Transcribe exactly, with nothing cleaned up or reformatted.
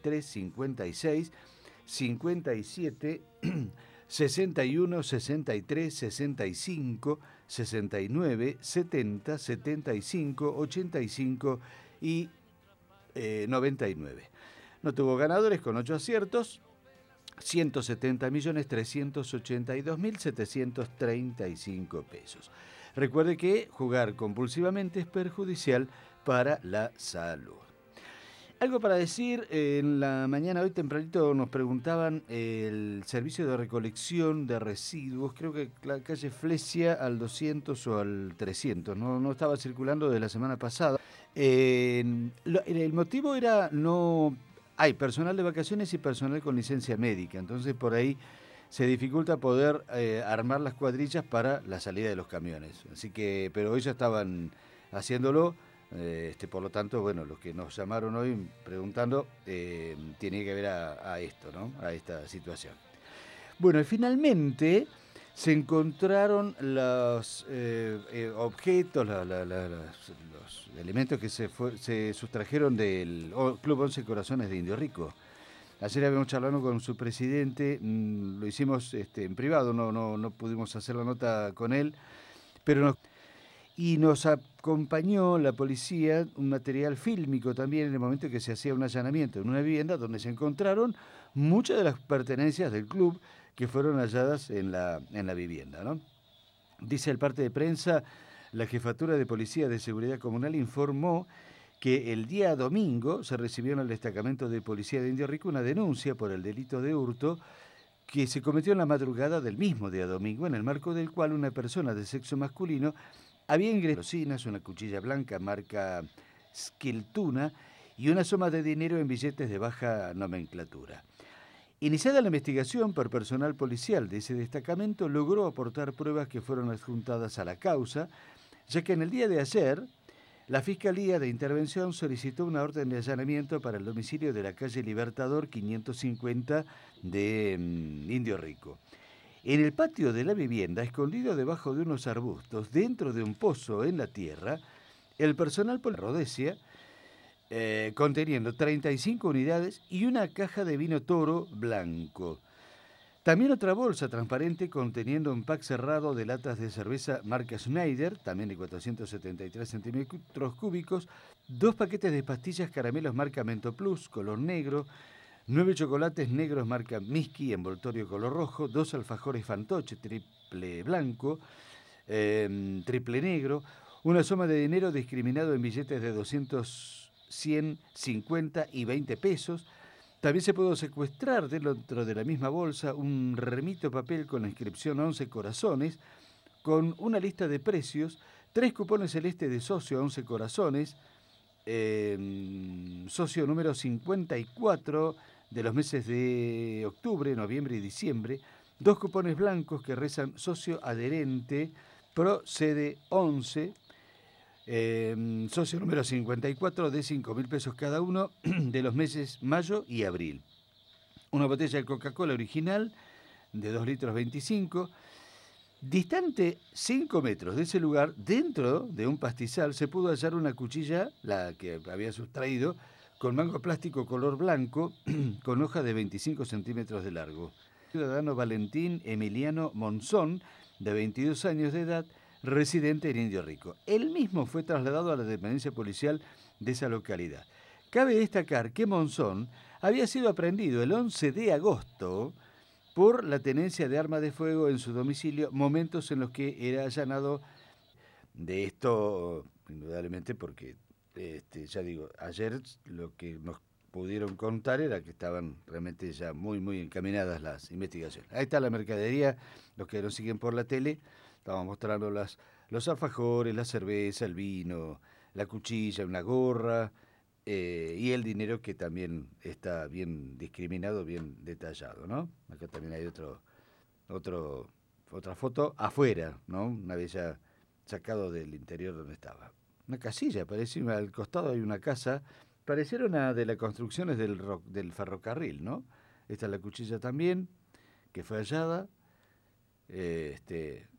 tres, cincuenta y seis, cincuenta y siete, sesenta y uno, sesenta y tres, sesenta y cinco, sesenta y nueve, setenta, setenta y cinco, ochenta y cinco y eh, noventa y nueve. No tuvo ganadores con ocho aciertos, ciento setenta millones trescientos ochenta y dos mil setecientos treinta y cinco pesos. Recuerde que jugar compulsivamente es perjudicial para la salud. Algo para decir, eh, en la mañana hoy tempranito nos preguntaban eh, el servicio de recolección de residuos, creo que la calle Flesia al doscientos o al trescientos, no, no estaba circulando de la semana pasada. Eh, lo, el motivo era no... Hay personal de vacaciones y personal con licencia médica, entonces por ahí se dificulta poder eh, armar las cuadrillas para la salida de los camiones. Así que, pero hoy ya estaban haciéndolo. Eh, este, por lo tanto, bueno, los que nos llamaron hoy preguntando, eh, tiene que ver a, a esto, ¿no? A esta situación. Bueno, y finalmente se encontraron los eh, eh, objetos, la, la, la, los, los elementos que se, fue, se sustrajeron del Club Once Corazones de Indio Rico. Ayer habíamos charlado con su presidente, mmm, lo hicimos este, en privado, no, no, no pudimos hacer la nota con él, pero nos... Y nos acompañó la policía, un material fílmico también en el momento que se hacía un allanamiento en una vivienda donde se encontraron muchas de las pertenencias del club que fueron halladas en la, en la vivienda, ¿no? Dice el parte de prensa, la Jefatura de Policía de Seguridad Comunal informó que el día domingo se recibió en el destacamento de policía de Indio Rico una denuncia por el delito de hurto que se cometió en la madrugada del mismo día domingo, en el marco del cual una persona de sexo masculino había ingresado una cuchilla blanca marca Skiltuna y una suma de dinero en billetes de baja nomenclatura. Iniciada la investigación por personal policial de ese destacamento, logró aportar pruebas que fueron adjuntadas a la causa, ya que en el día de ayer la Fiscalía de Intervención solicitó una orden de allanamiento para el domicilio de la calle Libertador quinientos cincuenta de um, Indio Rico. En el patio de la vivienda, escondido debajo de unos arbustos, dentro de un pozo en la tierra, el personal por Rodesia, eh, conteniendo treinta y cinco unidades y una caja de vino Toro blanco. También otra bolsa transparente conteniendo un pack cerrado de latas de cerveza marca Schneider, también de cuatrocientos setenta y tres centímetros cúbicos, dos paquetes de pastillas caramelos marca Mento Plus, color negro, nueve chocolates negros marca Miski, envoltorio color rojo, dos alfajores Fantoche, triple blanco, eh, triple negro, una suma de dinero discriminado en billetes de doscientos, cien, cincuenta y veinte pesos. También se pudo secuestrar dentro de la misma bolsa un remito papel con la inscripción once corazones, con una lista de precios, tres cupones celestes de socio once corazones, eh, socio número cincuenta y cuatro de los meses de octubre, noviembre y diciembre, dos cupones blancos que rezan socio adherente pro sede once, eh, socio número cincuenta y cuatro de cinco mil pesos cada uno de los meses mayo y abril. Una botella de Coca-Cola original de dos litros veinticinco. Distante cinco metros de ese lugar, dentro de un pastizal, se pudo hallar una cuchilla, la que había sustraído, con mango plástico color blanco, con hoja de veinticinco centímetros de largo. El ciudadano Valentín Emiliano Monzón, de veintidós años de edad, residente en Indio Rico. Él mismo fue trasladado a la dependencia policial de esa localidad. Cabe destacar que Monzón había sido aprehendido el once de agosto por la tenencia de arma de fuego en su domicilio, momentos en los que era allanado. De esto, indudablemente, porque, este, ya digo, ayer lo que nos pudieron contar era que estaban realmente ya muy, muy encaminadas las investigaciones. Ahí está la mercadería, los que nos siguen por la tele, estamos mostrando las, los alfajores, la cerveza, el vino, la cuchilla, una gorra, eh, y el dinero que también está bien discriminado, bien detallado, ¿no? Acá también hay otro, otro, otra foto afuera, ¿no? Una vez ya sacado del interior donde estaba. Una casilla, parece, al costado hay una casa, pareciera una de las construcciones del, ro- del ferrocarril, ¿no? Esta es la cuchilla también, que fue hallada, eh, este,